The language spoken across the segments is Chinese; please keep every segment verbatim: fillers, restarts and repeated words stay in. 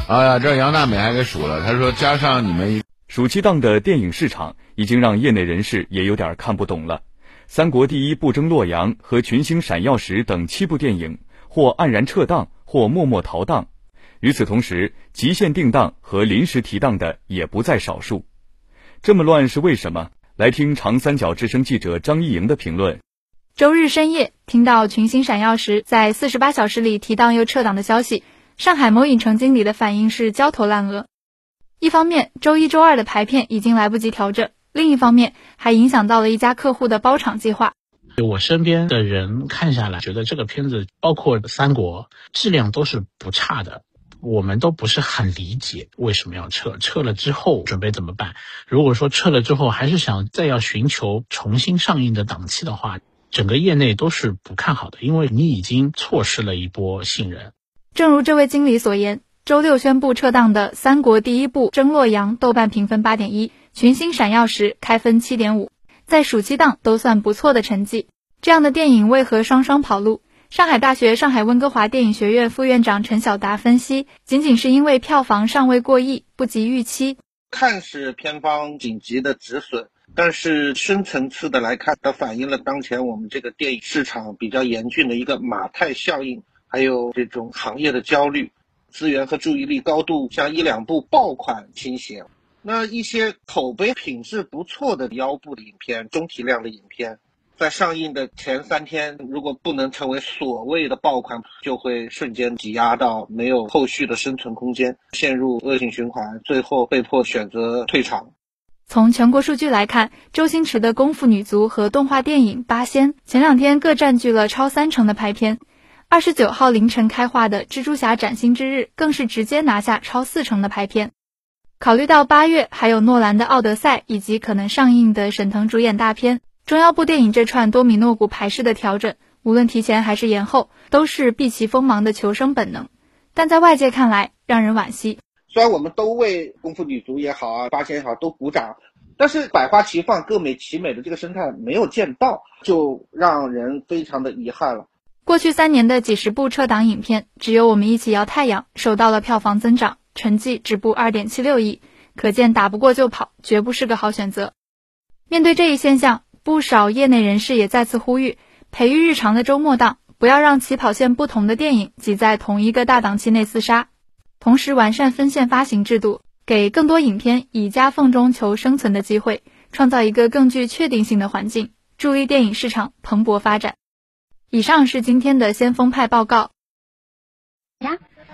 哎呀，这杨大美还给数了，他说加上你们暑期档的电影市场已经让业内人士也有点看不懂了。三国第一不争洛阳和群星闪耀时等七部电影或黯然撤档，或默默逃档。与此同时，极限定档和临时提档的也不在少数。这么乱是为什么？来听长三角之声记者张一莹的评论。 周日深夜，听到群星闪耀时在四十八小时里提档又撤档的消息，上海某影城经理的反应是焦头烂额。一方面，周一周二的排片已经来不及调整，另一方面还影响到了一家客户的包场计划。 我身边的人看下来，觉得这个片子包括三国质量都是不差的，我们都不是很理解为什么要撤，撤了之后准备怎么办。如果说撤了之后还是想再要寻求重新上映的档期的话，整个业内都是不看好的，因为你已经错失了一波信任。 正如这位经理所言，周六宣布撤档的三国第一部争洛阳豆瓣评分 八点一， 群星闪耀时开分 七点五， 在暑期档都算不错的成绩。这样的电影为何双双跑路？上海大学上海温哥华电影学院副院长陈晓达分析，仅仅是因为票房尚未过亿，不及预期。 看似片方紧急的止损，但是深层次的来看，它反映了当前我们这个电影市场比较严峻的一个马太效应，还有这种行业的焦虑，资源和注意力高度向一两部爆款倾斜。那一些口碑品质不错的腰部的影片，中体量的影片，在上映的前三天，如果不能成为所谓的爆款，就会瞬间挤压到没有后续的生存空间，陷入恶性循环，最后被迫选择退场。 从全国数据来看，周星驰的功夫女足和动画电影《八仙》前两天各占据了超三成的排片。二十九号凌晨开画的《蜘蛛侠崭新之日》更是直接拿下超四成的排片。考虑到八月还有诺兰的《奥德赛》以及可能上映的沈腾主演大片，中腰部电影这串多米诺骨牌式的调整，无论提前还是延后，都是避其锋芒的求生本能。但在外界看来，让人惋惜。 虽然我们都为功夫女足也好啊，八仙也好都鼓掌，但是百花齐放、各美其美的这个生态没有见到，就让人非常的遗憾了。 过去三年的几十部撤档影片，只有我们一起摇太阳收到了票房增长，成绩止步 二点七六亿，可见打不过就跑，绝不是个好选择。面对这一现象，不少业内人士也再次呼吁，培育日常的周末档，不要让起跑线不同的电影挤在同一个大档期内厮杀，同时完善分线发行制度，给更多影片以夹缝中求生存的机会，创造一个更具确定性的环境，助力电影市场蓬勃发展。以上是今天的先锋派报告。 呀，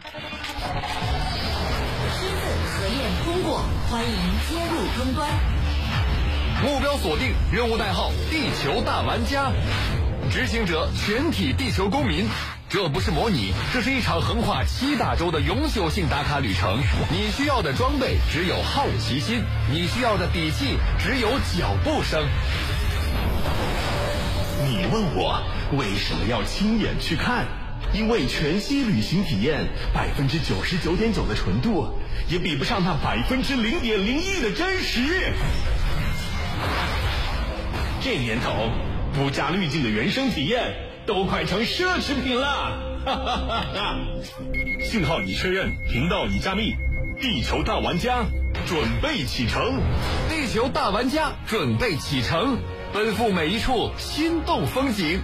狮子核验通过，欢迎接入终端。 目标锁定，任务代号地球大玩家，执行者全体地球公民。这不是模拟，这是一场横跨七大洲的永久性打卡旅程。你需要的装备只有好奇心，你需要的底气只有脚步声。 你问我为什么要亲眼去看？因为全息旅行体验百分之九十九点九的纯度，也比不上那百分之零点零一的真实。这年头，不加滤镜的原生体验都快成奢侈品了。哈哈哈哈！信号已确认，频道已加密，地球大玩家准备启程。 地球大玩家准备启程，奔赴每一处心动风景。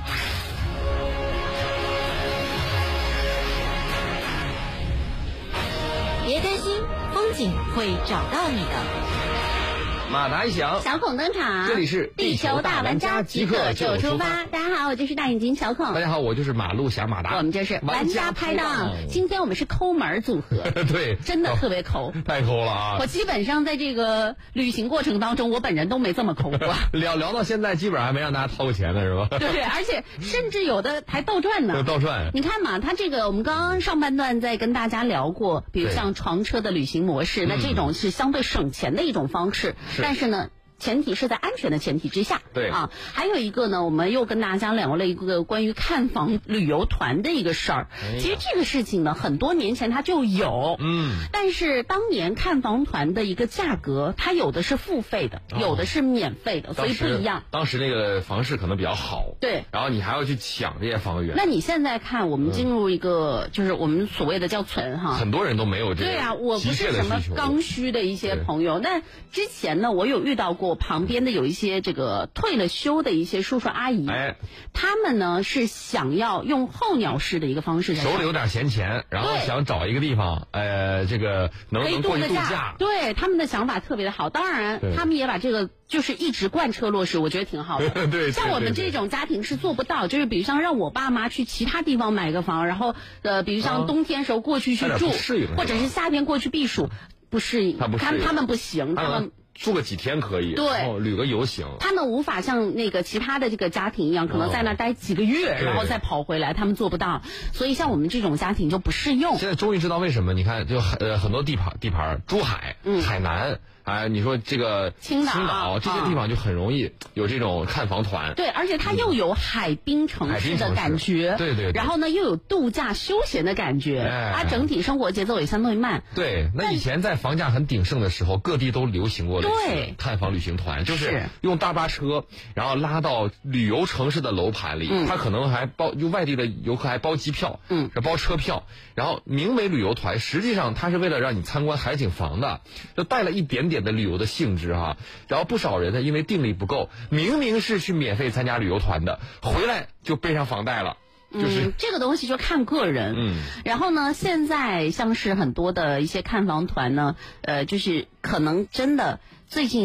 别担心，风景会找到你的。 马达一响， 小孔登场， 这里是地球大玩家，即刻就出发。大家好，我就是大眼睛小孔。 大家好，我就是马路小马达。 我们就是玩家拍档。今天我们是抠门组合， 对， 真的特别抠， 太抠了啊！ 我基本上在这个旅行过程当中，我本人都没这么抠过。 聊聊到现在，基本上还没让大家掏过钱呢，是吧？ 对，而且甚至有的还倒赚呢。 倒赚。 你看嘛，他这个我们刚刚上半段在跟大家聊过，比如像床车的旅行模式，那这种是相对省钱的一种方式，但是呢。 前提是在安全的前提之下。 对啊，还有一个呢，我们又跟大家聊了一个关于看房旅游团的一个事儿。 哎、 其实这个事情呢，很多年前它就有， 嗯， 但是当年看房团的一个价格，它有的是付费的， 哦、 有的是免费的，所以不一样。 当时那个房市可能比较好， 对， 然后你还要去抢这些房源。 那你现在看，我们进入一个、嗯、就是我们所谓的叫存哈， 很多人都没有这个。 对啊，我不是什么刚需的一些朋友。那之前呢，我有遇到过旁边的有一些这个退了休的一些叔叔阿姨， 哎， 他们呢是想要用候鸟式的一个方式， 手里有点闲钱，然后想找一个地方，呃，这个能能过去度假。 对，他们的想法特别的好，当然他们也把这个就是一直贯彻落实，我觉得挺好的。 对, 对， 像我们这种家庭是做不到，就是比如像让我爸妈去其他地方买个房，然后呃，比如像冬天时候过去去住， 啊、 或者是夏天过去避暑，不适应， 他不适应， 他他们不行，他们。 住个几天可以， 对， 然后旅个游行。 他们无法像那个其他的这个家庭一样，可能在那待几个月，哦、然后再跑回来，他们做不到。所以像我们这种家庭就不适用。 现在终于知道为什么，你看，就呃很多地盘地盘，珠海、嗯、海南。啊，你说这个青岛、 青岛这些地方就很容易有这种看房团， 对，而且它又有海滨城市的感觉， 对 对, 对， 然后呢又有度假休闲的感觉，哎、它整体生活节奏也相对慢。 对，那以前在房价很鼎盛的时候，各地都流行过类似看房旅行团，就是用大巴车，然后拉到旅游城市的楼盘里，嗯、它可能还包，就外地的游客还包机票， 嗯， 是包车票，然后名为旅游团，实际上它是为了让你参观海景房的，就带了一点点。点的旅游的性质哈，然后不少人呢，因为定力不够，明明是去免费参加旅游团的，回来就背上房贷了。就是、 嗯、这个东西就看个人。 嗯， 然后呢，现在像是很多的一些看房团呢，呃，就是可能真的最近。